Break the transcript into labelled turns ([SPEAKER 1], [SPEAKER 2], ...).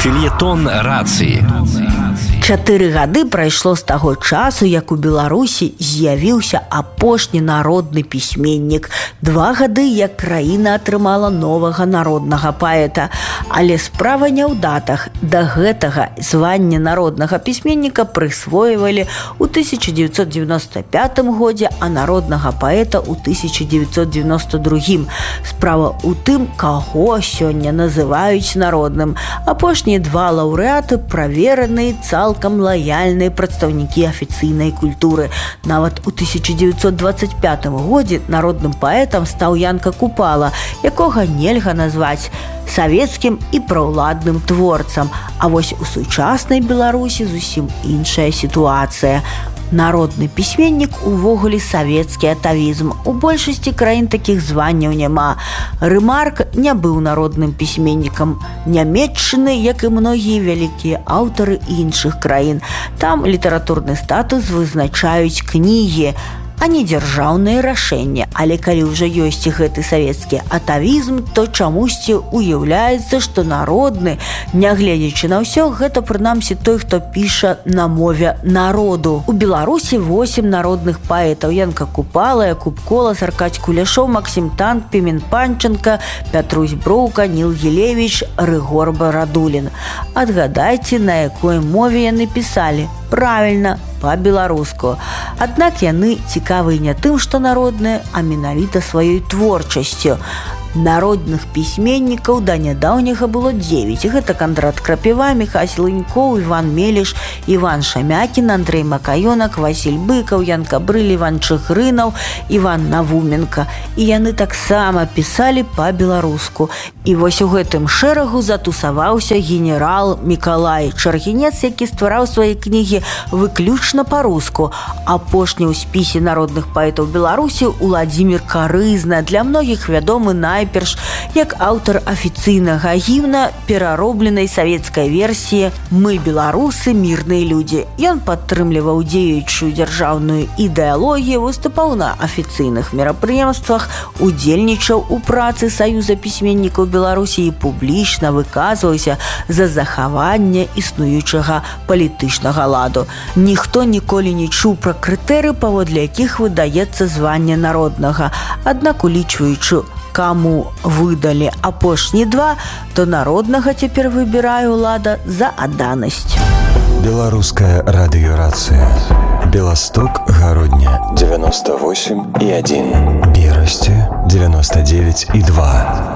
[SPEAKER 1] Фельетон рацыі.
[SPEAKER 2] 4 гады прайшло з таго часу, як у Беларусі з'явіўся апошні народны пісьменнік. 2 гады, як краіна атрымала новага народнага паэта. Але справа не ў датах. Да гэтага званне народнага пісьменніка прысвойвалі ў 1995 годзе, а народнага паэта ў 1992. Справа ў тым, каго сёння называюць народным. Апошнія 2 лаўрэаты правераныя, цалкам лаяльныя прадстаўнікі афіцыйнай культуры. Нават у 1925 годзе народным паэтам стаў Янка Купала, якога нельга назваць савецкім і праўладным творцам. А вось у сучаснай Беларусі зусім іншая сітуацыя. Народны пісьменнік увогуле савецкі атавізм. У большасці краін такіх званняў няма. Рэмарк не быў народным пісьменнікам Нямецчыны, як і многія вялікія аўтары іншых краін. Там літаратурны статус вызначаюць кнігі, а не дзяржаўнае рашэнне. Але калі ўжо ёсць гэты савецкі атавізм, то чамусьці уяўляецца, што народны, нягледзячы на ўсё, гэта прынамсі той, хто піша на мове народу. У Беларусі 8 народных паэтаў: Янка Купала, Якуб Колас, Аркадзь Куляшоў, Максім Танк, Пімен Панченка, Пятрусь Броўка, Ніл Гілевіч, Рыгор Барадулін. Адгадайце, на якой мове яны пісалі? Правільна, па-беларуску. Аднак яны цікавыя не тым, што народныя, а менавіта сваёй творчасцю. Народных пісьменнікаў да нядаўняга было 9. Гэта Кандрат Крапіва, Міхась Лынькоў, Іван Меліш, Іван Шамякін, Андрэй Макаёнак, Васіль Быкаў, Ян Кабрыль, Іван Чыгрынаў, Іван Навуменка. І яны таксама пісалі па-беларуску. І вось у гэтым шэрагу затусаваўся генерал Мікалай Чаргінец, які ствараў свае кнігі выключна па-руску. Апошні ў спісе народных паэтаў Беларусі Уладзімір Карызна, для многіх вядомы найперш як аўтар афіцыйнага гімна пераробленай савецкай версіі «Мы, беларусы, мірныя людзі». Ён падтрымліваў дзеючую дзяржаўную ідэалогію, выступаў на афіцыйных мерапрыемствах, удзельнічаў у працы Саюза пісьменнікаў Беларусі і публічна выказваўся за захаванне існуючага палітычнага ладу. Ніхто ніколі не чуў пра крытэрыі, паводле якіх выдаецца званне народнага. Аднак, улічваючы, каму выдалі апошні 2, то народнага цяпер выбірае ўлада за адданасць.
[SPEAKER 3] Беларуская радыёрацыя. Беласток, Гародня 98,1, Берасці 99,2.